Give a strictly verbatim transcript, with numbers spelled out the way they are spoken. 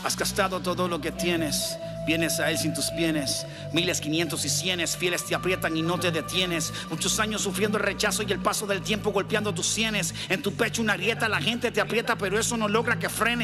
Has gastado todo lo que tienes. Vienes a Él sin tus bienes. Miles, quinientos y cienes. Fieles te aprietan y no te detienes. Muchos años sufriendo el rechazo y el paso del tiempo golpeando tus sienes. En tu pecho una grieta, la gente te aprieta, pero eso no logra que frenes.